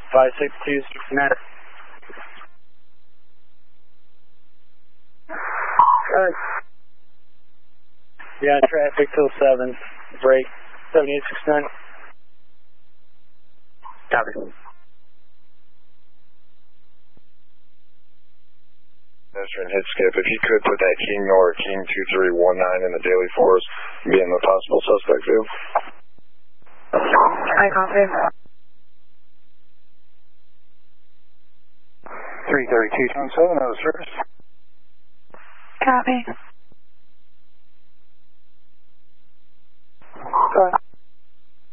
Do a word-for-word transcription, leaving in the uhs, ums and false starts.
five six two sixty-nine. Uh, yeah, traffic till seven. Break. seventy-eight sixty-nine. Copy. And hit skip. If you could put that King or King two three one nine in the daily for us, being the possible suspect view. I copy. three thirty-two twenty-seven, that was first. Copy.